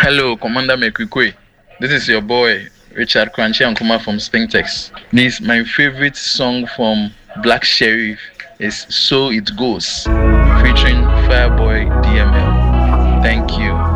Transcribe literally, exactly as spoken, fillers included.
Hello, Commander Mekukwe. This is your boy, Richard Kranchi Ankuma from Spintex. This my favorite song from Black Sheriff is So It Goes, featuring Fireboy D M L. Thank you.